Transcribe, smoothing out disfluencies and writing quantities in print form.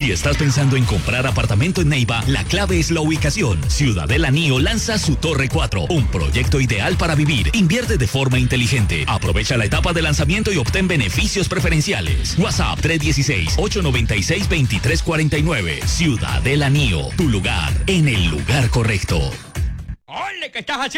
Si estás pensando en comprar apartamento en Neiva, la clave es la ubicación. Ciudadela Nio lanza su Torre 4, un proyecto ideal para vivir. Invierte de forma inteligente. Aprovecha la etapa de lanzamiento y obtén beneficios preferenciales. WhatsApp 316-896-2349. Ciudadela Nio, tu lugar en el lugar correcto. ¡Ole, qué estás haciendo!